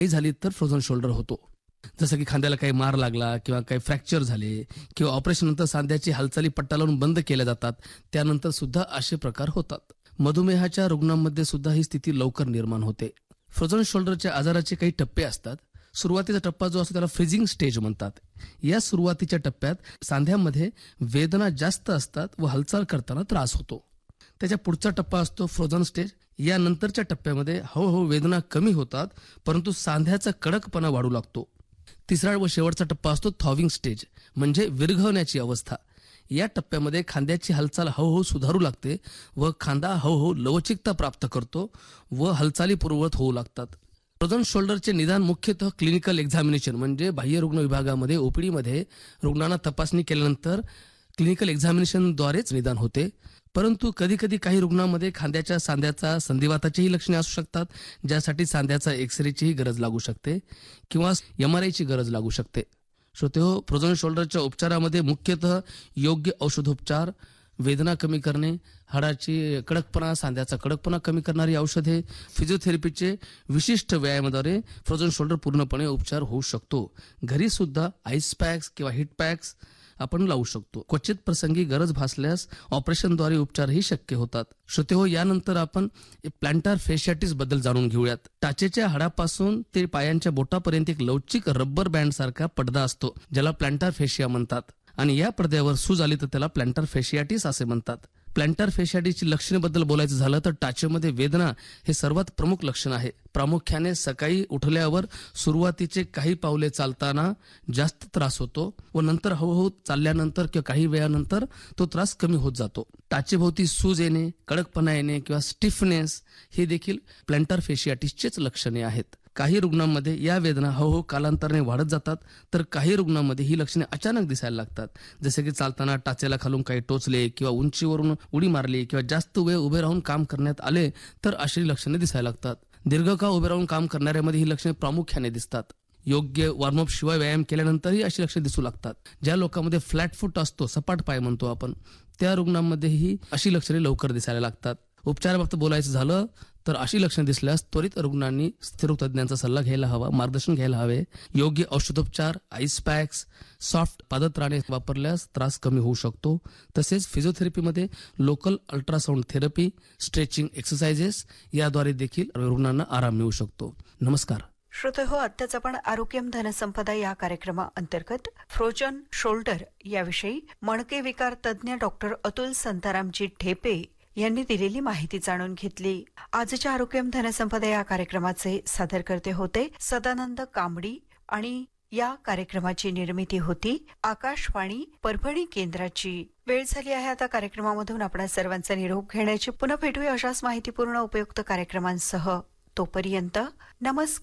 झाली तर frozen shoulder होतो. जसं की खांद्याला काही मार लागला किंवा काही फ्रॅक्चर झाले किंवा ऑपरेशन नंतर सांध्याची हालचाली पट्टा लावून बंद केल्या जातात, त्यानंतर सुद्धा असे प्रकार होतात. मधुमेहाच्या रुग्णांमध्ये सुद्धा ही स्थिती लवकर निर्माण होते. फ्रोझन शोल्डरच्या आजाराचे काही टप्पे असतात. सुरुवातीचा टप्पा जो असतो त्याला फ्रीजिंग स्टेज म्हणतात. या सुरुवातीच्या टप्प्यात सांध्यामध्ये वेदना जास्त असतात व हालचाल करताना त्रास होतो. त्याच्या पुढचा टप्पा असतो फ्रोझन स्टेज. या नंतरच्या टप्प्यामध्ये हळूहळू वेदना कमी होतात, परंतु सांध्याचा कडकपणा वाढू लागतो. तिसरा व शेवटचा टप्पा असतो थॉविंग स्टेज, म्हणजे विरघळण्याची अवस्था. या टप्प्यामध्ये खांद्याची हालचाल हळूहळू सुधारू लागते व खांदा हळूहळू लवचिकता प्राप्त करतो व हालचाली पूर्ववत होऊ लागतात. फ्रोझन शोल्डरचे निदान मुख्यतः क्लिनिकल एक्झामिनेशन म्हणजे बाह्य रुग्ण विभागामध्ये ओपीडीमध्ये रुग्णांना तपासणी केल्यानंतर क्लिनिकल एक्झामिनेशनद्वारेच निदान होते. परंतु कधी कधी काही रुग्णांमध्ये खांद्याच्या सांध्याचा संधिवाताचीही लक्षणे असू शकतात, ज्यासाठी सांध्याचा एक्सरेचीही गरज लागू शकते किंवा MRI गरज लागू शकते. श्रोतेहो, फ्रोझन शोल्डरच्या उपचारामध्ये मुख्यतः योग्य औषधोपचार, वेदना कमी करणे, हाडाची कडकपणा, सांध्याचा कडकपणा कमी करणारी औषधे, फिजिओथेरपीचे विशिष्ट व्यायामाद्वारे फ्रोझन शोल्डर पूर्णपणे उपचार होऊ शकतो. घरी सुद्धा आईस पॅक्स किंवा हीट पॅक्स आपण लावू शकतो. क्वचित प्रसंगी गरज भासल्यास ऑपरेशनद्वारे उपचारही शक्य होतात. श्रोतेहो, यानंतर आपण प्लॅन्टार फेशियाटिस बद्दल जाणून घेऊयात. टाचेच्या हाडापासून ते पायांच्या बोटापर्यंत एक लवचिक रबर बँड सारखा पडदा असतो, ज्याला प्लॅन्टार फेशिया म्हणतात. आणि या पडद्यावर सूज आली तर त्याला प्लॅन्टार फेशियाटिस असे म्हणतात. प्लॅन्टार फेशियाटिसची लक्षणे बद्दल बोलायचं झालं तर टाचेमध्ये वेदना हे सर्वात प्रमुख लक्षण आहे. प्रामुख्याने सकाळी उठल्यावर सुरुवातीचे काही पावले चालताना जास्त त्रास होतो व नंतर हळूहळू चालल्यानंतर किंवा काही वेळानंतर तो त्रास कमी होत जातो. टाचेभोवती सूज येणे, कडकपणा येणे किंवा स्टिफनेस हे देखील प्लॅन्टार फेशियाटिसचेच लक्षणे आहेत. काही रुग्णांमध्ये या वेदना हळूहळू कालांतराने वाढत जातात, तर काही रुग्णांमध्ये ही लक्षणे अचानक दिसायला लागतात. जसे की चालताना टाचेला खालून काही टोचले किंवा उंचीवरून उडी मारली किंवा जास्त वेळ उभे राहून काम करण्यात आले तर अशी लक्षणे दिसायला लागतात. दीर्घकाळ उभे राहून काम करणाऱ्यामध्ये ही लक्षणे प्रामुख्याने दिसतात. योग्य वॉर्मअप शिवाय व्यायाम केल्यानंतरही अशी लक्षणे दिसू लागतात. ज्या लोकांमध्ये फ्लॅट फूट असतो, सपाट पाय म्हणतो आपण, त्या रुग्णांमध्येही अशी लक्षणे लवकर दिसायला लागतात. उपचाराबाबत बोलायचं झालं तर अशी लक्षणे दिसल्यास त्वरित रुग्णांनी स्त्रीरोग तज्ज्ञांचा सल्ला घ्यायला हवा, मार्गदर्शन घ्यायला हवे. योग्य औषधोपचार, आईस पॅक्स, सॉफ्ट पादत्राणे वापरल्यास त्रास कमी होऊ शकतो. तसेच फिजिओथेरपीमध्ये local ultrasound therapy, stretching exercises याद्वारे देखील रुग्णांना आराम मिळू शकतो. नमस्कार. श्रोते हो, आत्ताच आपण आरोग्यम धनसंपदा या कार्यक्रमाअंतर्गत फ्रोझन शोल्डर याविषयी मणके विकार तज्ज्ञ डॉक्टर अतुल संतारामजी ढेपे यांनी दिलेली माहिती जाणून घेतली. आजच्या आरोग्यम धनसंपदा या कार्यक्रमाचे सादरकर्ते होते सदानंद कांबडी आणि या कार्यक्रमाची निर्मिती होती आकाशवाणी परभणी केंद्राची. वेळ झाली आहे आता कार्यक्रमामधून आपणा सर्वांचा निरोप घेण्याची. पुन्हा भेटूया अशाच माहितीपूर्ण उपयुक्त कार्यक्रमांसह. तोपर्यंत नमस्कार.